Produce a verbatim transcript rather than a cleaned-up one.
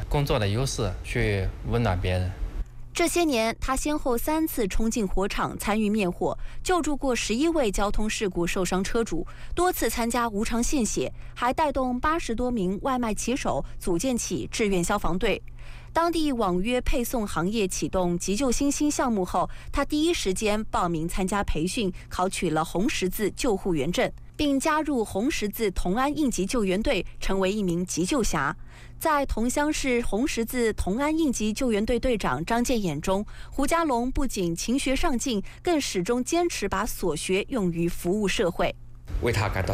工作的优势去温暖别人。 这些年，他先后三次冲进火场参与灭火，救助过十一位交通事故受伤车主，多次参加无偿献血，还带动八十多名外卖骑手组建起志愿消防队。当地网约配送行业启动急救新兴项目后，他第一时间报名参加培训，考取了红十字救护员证，并加入红十字同安应急救援队，成为一名急救侠。在同乡市红十字同安应急救援队队长张建眼中，胡家龙不仅勤学上进，更始终坚持把所学用于服务社会。 为他感到